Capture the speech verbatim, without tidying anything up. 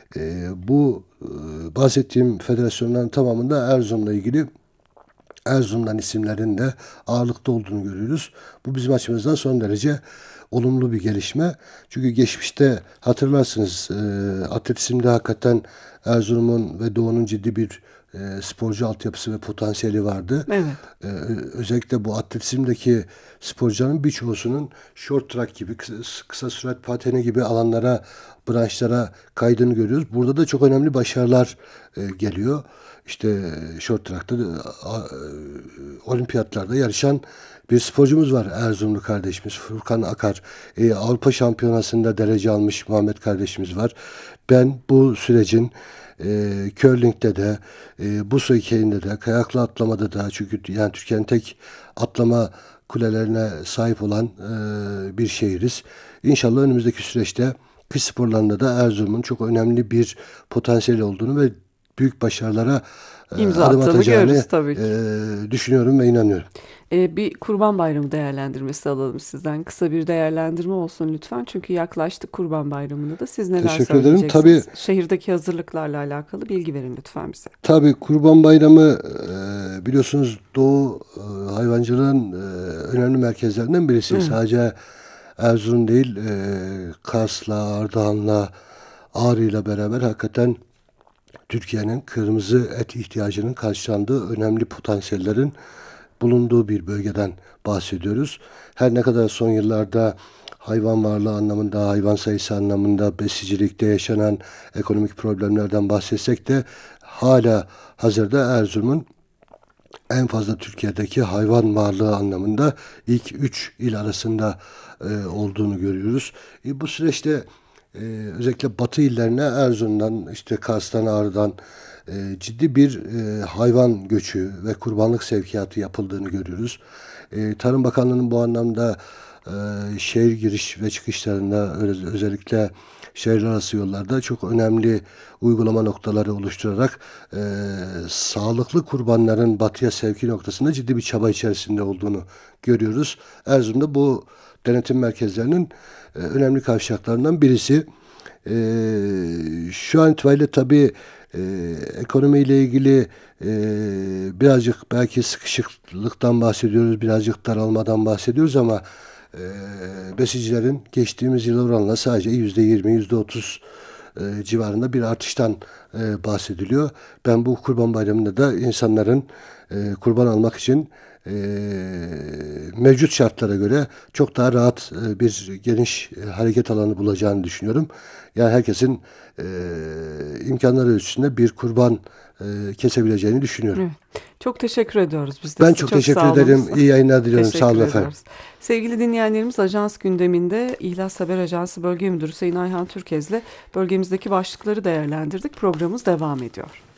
E, bu e, bahsettiğim federasyonların tamamında Erzurum'la ilgili Erzurum'dan isimlerin de ağırlıkta olduğunu görüyoruz. Bu bizim açımızdan son derece olumlu bir gelişme. Çünkü geçmişte hatırlarsınız e, atletizmde hakikaten Erzurum'un ve Doğu'nun ciddi bir e, sporcu altyapısı ve potansiyeli vardı. Evet. E, özellikle bu atletizmdeki sporcuların birçoğusunun short track gibi, kısa, kısa sürat pateni gibi alanlara, branşlara kaydığını görüyoruz. Burada da çok önemli başarılar e, geliyor. İşte short track'ta da, a, e, olimpiyatlarda yarışan bir sporcumuz var. Erzurumlu kardeşimiz Furkan Akar. E, Avrupa Şampiyonası'nda derece almış Muhammed kardeşimiz var. Ben bu sürecin e, curling'de de, e, buz hokeyinde de, kayaklı atlamada da, çünkü yani Türkiye'nin tek atlama kulelerine sahip olan e, bir şehiriz. İnşallah önümüzdeki süreçte kış sporlarında da Erzurum'un çok önemli bir potansiyeli olduğunu ve büyük başarılara e, İmza adım attığını görürüz atacağını tabii e, ki. düşünüyorum ve inanıyorum. Ee, bir Kurban Bayramı değerlendirmesi alalım sizden. Kısa bir değerlendirme olsun lütfen. Çünkü yaklaştık Kurban Bayramı'na da. Siz neler Teşekkür ederim. Tabii söyleyeceksiniz? Şehirdeki hazırlıklarla alakalı bilgi verin lütfen bize. tabii Kurban Bayramı e, biliyorsunuz Doğu e, hayvancılığın e, önemli merkezlerinden birisi. Evet. Sadece Erzurum değil, e, Kars'la, Ardahan'la, Ağrı'yla beraber hakikaten Türkiye'nin kırmızı et ihtiyacının karşılandığı önemli potansiyellerin bulunduğu bir bölgeden bahsediyoruz. Her ne kadar son yıllarda hayvan varlığı anlamında, hayvan sayısı anlamında, besicilikte yaşanan ekonomik problemlerden bahsetsek de hala hazırda Erzurum'un en fazla Türkiye'deki hayvan varlığı anlamında ilk üç il arasında e, olduğunu görüyoruz. E, bu süreçte e, özellikle batı illerine Erzurum'dan, işte Kars'tan, Ağrı'dan e, ciddi bir e, hayvan göçü ve kurbanlık sevkiyatı yapıldığını görüyoruz. E, Tarım Bakanlığı'nın bu anlamda e, şehir giriş ve çıkışlarında öz- özellikle şehirler arası yollarda çok önemli uygulama noktaları oluşturarak e, sağlıklı kurbanların batıya sevki noktasında ciddi bir çaba içerisinde olduğunu görüyoruz. Erzurum'da bu denetim merkezlerinin e, önemli kavşaklarından birisi. E, Şu an itibariyle tabii e, ekonomiyle ilgili e, birazcık belki sıkışıklıktan bahsediyoruz, birazcık daralmadan bahsediyoruz ama e, besicilerin geçtiğimiz yıl oranla sadece yüzde yirmi, yüzde otuz e, civarında bir artıştan e, bahsediliyor. Ben bu Kurban Bayramı'nda da insanların e, kurban almak için e, mevcut şartlara göre çok daha rahat e, bir geniş e, hareket alanı bulacağını düşünüyorum. Yani herkesin e, imkanları ölçüsünde bir kurban e, kesebileceğini düşünüyorum. Evet. Çok teşekkür ediyoruz. Biz de Ben size çok çok teşekkür sağ olunuz. ederim. İyi yayınlar diliyorum. Sağ Teşekkür olun efendim. ediyoruz. Sevgili dinleyenlerimiz, Ajans gündeminde İhlas Haber Ajansı Bölge Müdürü Sayın Ayhan Türkez'le bölgemizdeki başlıkları değerlendirdik. Programımız devam ediyor.